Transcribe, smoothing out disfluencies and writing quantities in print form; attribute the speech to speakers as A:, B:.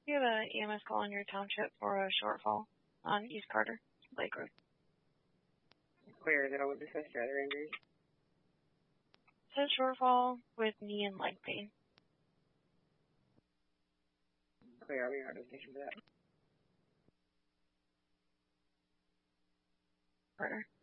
A: You have an EMS call in your township for a shortfall on East Carter, Lake Road.
B: Clear. Is it all discussed your other injuries?
A: It says shortfall with knee and leg pain.
B: Clear. I'll be on station for that.
A: Carter.